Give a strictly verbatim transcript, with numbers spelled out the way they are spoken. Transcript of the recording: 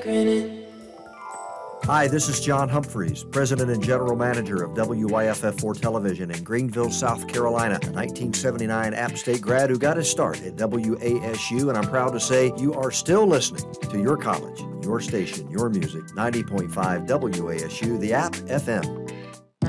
grinning. Hi, this is John Humphreys, President and General Manager of W Y F F four Television in Greenville, South Carolina, a nineteen seventy-nine App State grad who got his start at W A S U, and I'm proud to say you are still listening to your college, your station, your music, ninety point five W A S U, the App F M.